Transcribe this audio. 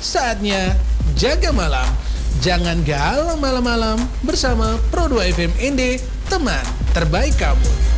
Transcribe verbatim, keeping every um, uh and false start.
saatnya jaga malam. Jangan galau malam-malam bersama Pro dua F M N D, teman terbaik kamu.